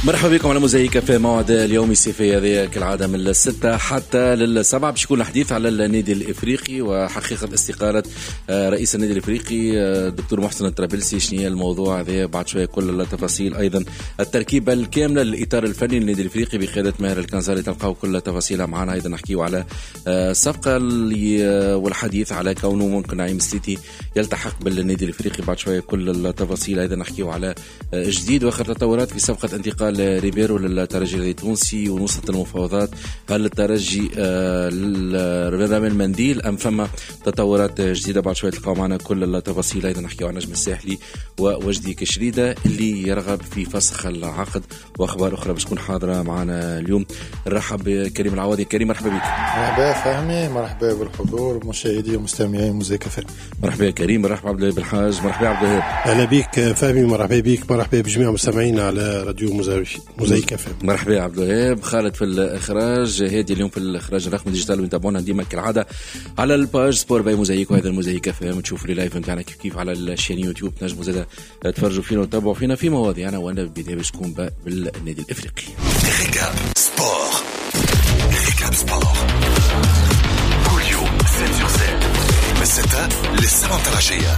مرحبا بكم على موزايك في موعد اليوم الصيفي هذا كالعادة من 6 حتى 7 باش يكون الحديث على النادي الإفريقي وحقيقة استقالة رئيس النادي الإفريقي الدكتور محسن الطرابلسي. شنو هي الموضوع هذا بعد شوية كل التفاصيل، أيضا التركيبة الكاملة للإطار الفني للنادي الإفريقي بقيادة ماهر الكنزاري تلقاو كل تفاصيلها معنا. أيضا نحكيو على الصفقة والحديث على كونه ممكن نعيم السيتي يلتحق بالنادي الإفريقي بعد شوية كل التفاصيل. أيضا نحكيو على جديد واخر تطورات في صفقة انتقال ريبيرو للترجي التونسي ونصت المفاوضات. هل الترجي رامي المنديل أم فما تطورات جديدة؟ بعد شوية تلقاو معنا كل التفاصيل. أيضا نحكيو عن نجم الساحلي ووجدي كشريدة اللي يرغب في فسخ العقد وأخبار أخرى باش تكون حاضرة معنا اليوم. نرحب بكريم العوضي. كريم مرحبا بك. مرحبا فهمي، مرحبا بالحضور مشاهدي ومستمعي موزايك فهم. مرحبا كريم. مرحبا عبد الوهاب بالحاج. مرحبا عبد الوهاب. اهلا بك فهمي. مرحبا بك. مرحبا بجميع مستمعينا على راديو موزايك فهم. مرحبا عبد الوهاب. خالد في الاخراج، هادي اليوم في الاخراج الرقمي ديجيتال، ونتابعونا ديما كالعاده على الباج سبور باي موزايك. وهذا الموزايك فهم تشوفوا لي لايف نتاعنا كيف على الشين يوتيوب، تنجموا زاده تفرجوا فينا وتتابعوا فينا في مواضيعنا. وانا البدايه باش تكون بالنادي الافريقي. ريكاب سبور. ريكاب سبور كل يوم 7/7 من 6 ل7 العشية.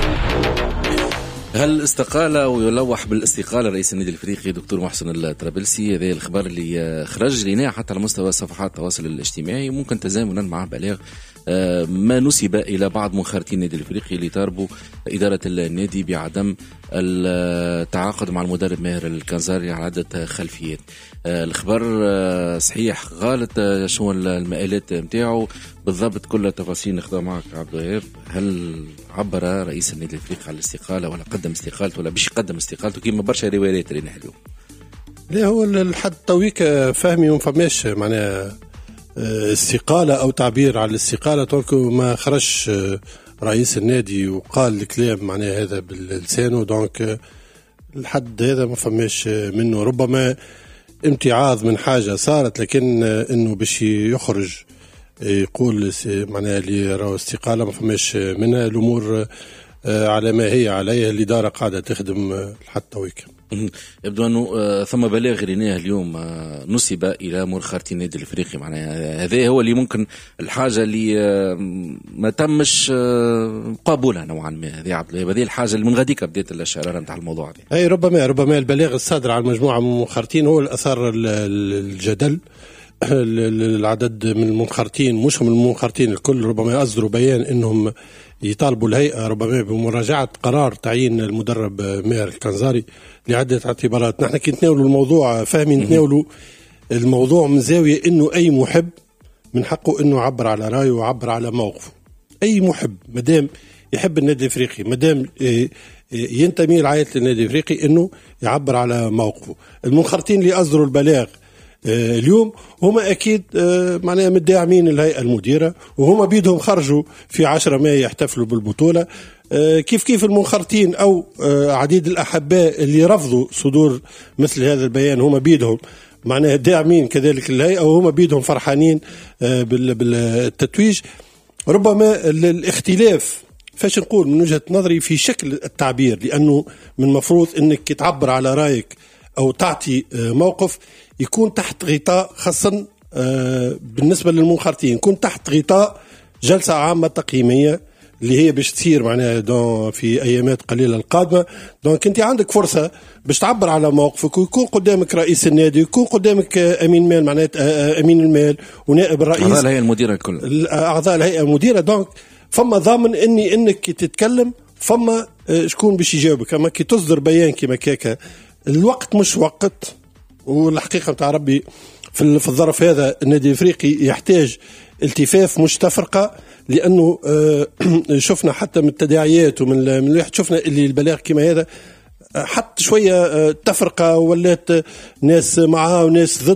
هل استقال او يلوح بالاستقاله رئيس النادي الافريقي دكتور محسن الطرابلسي؟ هذا الخبر اللي خرج لنا حتى على مستوى صفحات التواصل الاجتماعي، ممكن تزامنا مع بلاغ ما نسب الى بعض منخرطين النادي الافريقي اللي طالبوا اداره النادي بعدم التعاقد مع المدرب ماهر الكنزاري على عده خلفيات. الخبر صحيح غالط؟ شو المآلات نتاعو بالضبط؟ كل التفاصيل ناخذها معك عبد الوهاب. هل عبر رئيس النادي الافريقي على الاستقاله ولا قدم استقالته ولا باش يقدم استقالته كيما برشا روايات اللي نحلو؟ لا، هو الحد تويك فهمي وما فماش معناها استقاله او تعبير على الاستقاله ترك ما خرج رئيس النادي وقال الكلام معناها هذا بلسانه. دونك الحد هذا ما فماش منه، ربما امتعاض من حاجه صارت، لكن انه باش يخرج يقول معناها اللي راهو استقاله ما فماش منها. الامور على ما هي عليها، الاداره قاعده تخدم الحد تويك. يبدو أنه ثم بلاغ ريناه اليوم نسب إلى منخرطي النادي الإفريقي. معناها هذا هو اللي ممكن الحاجة اللي ما تمش قبولها نوعا ما. هذه عبد الوهاب، هذه الحاجة اللي من غاديك بديت الشرارة نتاع الموضوع هذا. أي ربما البلاغ الصادر على مجموعة من المنخرطين هو الأثار الجدل. العدد من المنخرطين، مش من المنخرطين الكل، ربما أصدروا بيان أنهم يطالبوا الهيئة ربما بمراجعة قرار تعيين المدرب ماهر الكنزاري لعدة اعتبارات. نحن كي نتناولوا الموضوع فاهمي نتناولوا الموضوع من زاوية أنه أي محب من حقه أنه يعبر على رأيه ويعبر على موقفه. أي محب مدام يحب النادي الإفريقي، مدام ينتمي لعائلة النادي الإفريقي، أنه يعبر على موقفه. المنخرطين اللي أصدروا البلاغ اليوم هما أكيد معناها مداعمين الهيئة المديرة، وهما بيدهم خرجوا في 10 مايو يحتفلوا بالبطولة. كيف المنخرطين أو عديد الأحباء اللي رفضوا صدور مثل هذا البيان هما بيدهم معناها داعمين كذلك الهيئة، وهما بيدهم فرحانين بالتتويج. ربما الاختلاف فاش نقول من وجهة نظري في شكل التعبير، لأنه من مفروض أنك تعبر على رأيك أو تعطي موقف يكون تحت غطاء، خاصة بالنسبة للمنخرطين، يكون تحت غطاء جلسة عامة تقييمية اللي هي باش تصير معناها في أيامات قليلة القادمة. دونك أنت عندك فرصة باش تعبر على موقفك، ويكون قدامك رئيس النادي، ويكون قدامك أمين مال معناتها أمين المال ونائب الرئيس، أعضاء الهيئة المديرة الكل، أعضاء الهيئة المديرة. دونك فما ضامن انك تتكلم، فما شكون باش يجاوبك. اما كي تصدر بيان كيما كاكا الوقت مش وقت. والحقيقة متاع ربي في الظرف هذا النادي الافريقي يحتاج التفاف مش تفرقة، لأنه شفنا حتى من التداعيات ومن الواحد شفنا اللي البلاغ كيما هذا حتى شوية تفرقة، ولات ناس معها وناس ضد،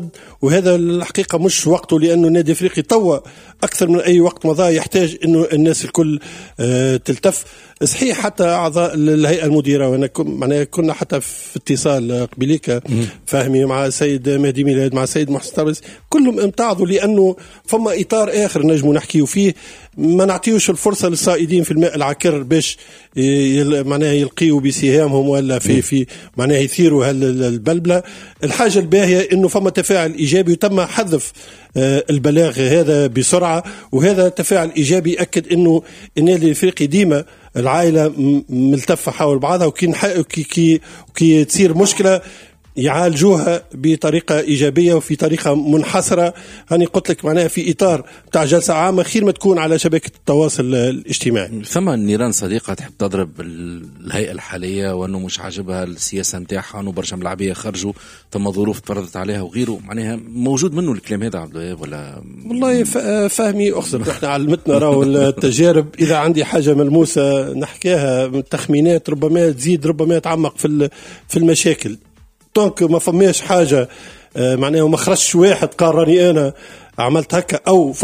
وهذا الحقيقة مش وقته، لأنه النادي الإفريقي توا أكثر من أي وقت مضى يحتاج إنه الناس الكل تلتف. صحيح حتى أعضاء الهيئة المديرة، وأنا كنا حتى في اتصال قبليك فهمي مع السيد مهدي ميلاد مع السيد محسن طرابلسي، كلهم امتعضوا لأنه فما إطار آخر نجموا نحكيه فيه، ما نعطيوش الفرصة للصائدين في الماء العكر باش معناها يلقيوا بسهامهم ولا في معناها يثيروا البلبلة. الحاجة الباهية إنه فما تفاعل إيجابي وتم حذف البلاغ هذا بسرعة، وهذا تفاعل إيجابي يأكد إنه النادي الإفريقي ديما العائلة ملتفة حول بعضها، وكي تصير مشكلة يعالجوها بطريقة إيجابية وفي طريقة منحصرة. هاني قلت لك معناها في إطار بتاع جلسة عامة، خير ما تكون على شبكة التواصل الاجتماعي. ثم نيران صديقة تحب تضرب الهيئة الحالية وأنه مش عاجبها السياسة متاعها وأنه برشا ملاعبية خرجوا ثم ظروف تفرضت عليها وغيره، معناها موجود منه الكلام هذا عبد الوهاب ولا؟ والله فهمي أخسر، احنا علمتنا راهو التجارب، إذا عندي حاجة ملموسة نحكيها من تخمينات ربما تزيد ربما تعمق في المشاكل. طونك ما فماش حاجة معناه ما خرجش واحد قال راني أنا عملت هكا أو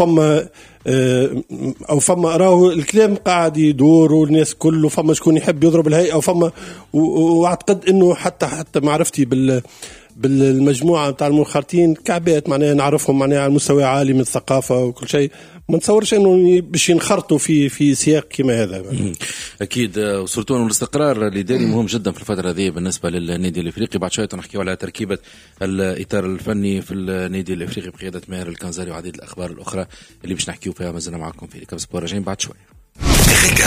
فما راهو الكلام قاعد يدور والناس كله فما شكون يحب يضرب الهيئة وفما واعتقد إنه حتى معرفتي بالمجموعة بتاع المنخرطين كعبات معناه نعرفهم معناه على مستوى عالي من الثقافة وكل شيء، ما نتصورش انه باش ينخرطوا في سياق كما هذا. اكيد، وصرتوا انه الاستقرار الاداري مهم جدا في الفتره هذه بالنسبه للنادي الافريقي. بعد شويه نحكيوا على تركيبه الاطار الفني في النادي الافريقي بقياده ماهر الكنزاري وعديد الاخبار الاخرى اللي باش نحكيوا فيها. مازلنا معكم في ريكاب سبور، راجعين بعد شويه.